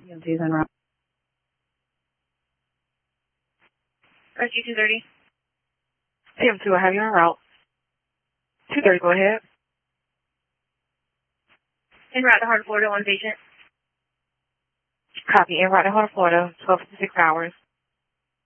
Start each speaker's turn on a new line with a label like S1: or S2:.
S1: EMT's en route.
S2: Rescue 230.
S3: TM2, I have you en route. 230, go ahead.
S2: En route to Heart of Florida, one patient.
S3: Copy, en route to Heart of Florida, 12:56 hours.